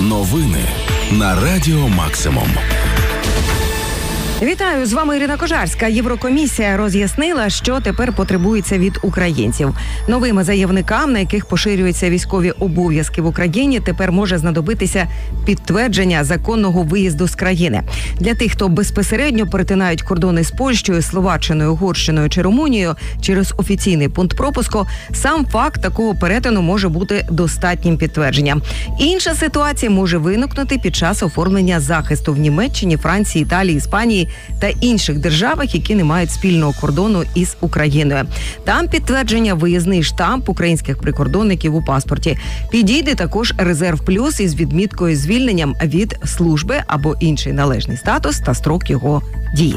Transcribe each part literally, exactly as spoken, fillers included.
Новини на Радіо Максимум. Вітаю, з вами Ірина Кожарська. Єврокомісія роз'яснила, що тепер потребується від українців. Новим заявникам, на яких поширюються військові обов'язки в Україні, тепер може знадобитися підтвердження законного виїзду з країни. Для тих, хто безпосередньо перетинають кордони з Польщею, Словаччиною, Угорщиною чи Румунією через офіційний пункт пропуску, сам факт такого перетину може бути достатнім підтвердженням. Інша ситуація може виникнути під час оформлення захисту в Німеччині, Франції, Італії, Іспанії та інших державах, які не мають спільного кордону із Україною. Там підтвердження виїзний штамп українських прикордонників у паспорті. Підійде також резерв плюс із відміткою звільненням від служби або інший належний статус та строк його дії.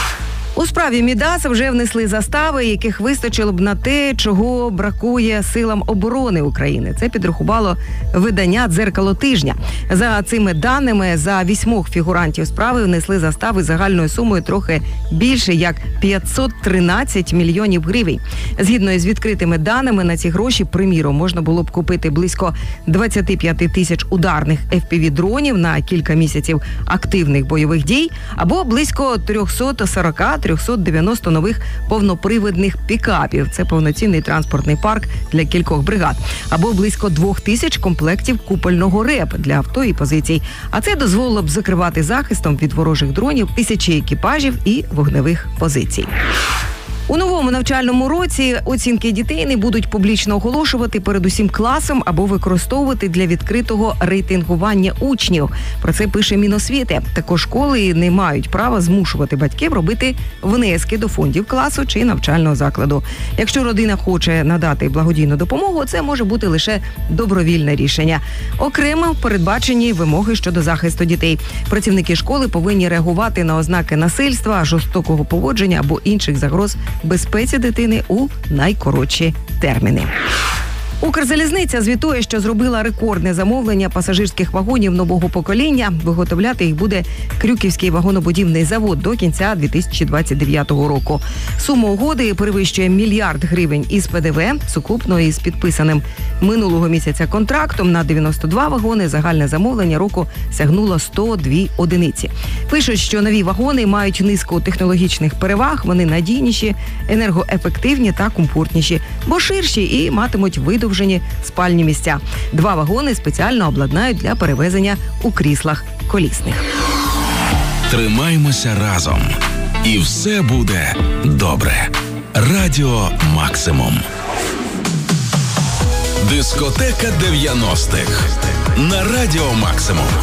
У справі Мідаса вже внесли застави, яких вистачило б на те, чого бракує силам оборони України. Це підрахувало видання «Дзеркало тижня». За цими даними, за вісьмох фігурантів справи внесли застави загальною сумою трохи більше, як п'ятсот тринадцять мільйонів гривень. Згідно із відкритими даними, на ці гроші, приміром, можна було б купити близько двадцять п'ять тисяч ударних еф пі ві-дронів на кілька місяців активних бойових дій, або близько триста сорок - триста дев'яносто нових повнопривідних пікапів. Це повноцінний транспортний парк для кількох бригад. Або близько двох тисяч комплектів купольного РЕП для авто і позицій. А це дозволило б закривати захистом від ворожих дронів тисячі екіпажів і вогневих позицій. У новому навчальному році оцінки дітей не будуть публічно оголошувати перед усім класом або використовувати для відкритого рейтингування учнів. Про це пише Міносвіти. Також школи не мають права змушувати батьків робити внески до фондів класу чи навчального закладу. Якщо родина хоче надати благодійну допомогу, це може бути лише добровільне рішення. Окремо передбачені вимоги щодо захисту дітей. Працівники школи повинні реагувати на ознаки насильства, жорстокого поводження або інших загроз безпеці дитини у найкоротші терміни. Укрзалізниця звітує, що зробила рекордне замовлення пасажирських вагонів нового покоління. Виготовляти їх буде Крюківський вагонобудівний завод до кінця дві тисячі двадцять дев'ятого року. Сума угоди перевищує мільярд гривень із пе де ве, сукупно із підписаним минулого місяця контрактом на дев'яносто два вагони. Загальне замовлення року сягнуло сто дві одиниці. Пишуть, що нові вагони мають низку технологічних переваг, вони надійніші, енергоефективні та комфортніші, бо ширші і матимуть видовжені спальні місця. Два вагони спеціально обладнають для перевезення у кріслах колісних. Тримаймося разом. І все буде добре. Радіо Максимум. Дискотека дев'яностих на Радіо Максимум.